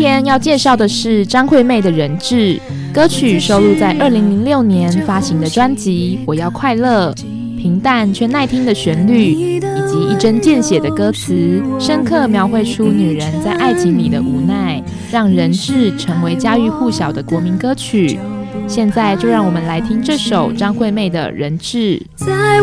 天要介绍的是张惠妹的《人质》，歌曲收录在2006年发行的专辑《我要快乐》。平淡却耐听的旋律，以及一针见血的歌词，深刻描绘出女人在爱情里的无奈，让《人质》成为家喻户晓的国民歌曲。现在就让我们来听这首张惠妹的《人质》。 在